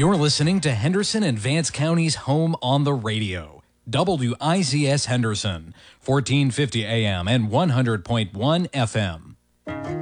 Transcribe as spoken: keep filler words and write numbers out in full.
You're listening to Henderson and Vance County's home on the radio. W I Z S Henderson, fourteen fifty A M and one hundred point one F M.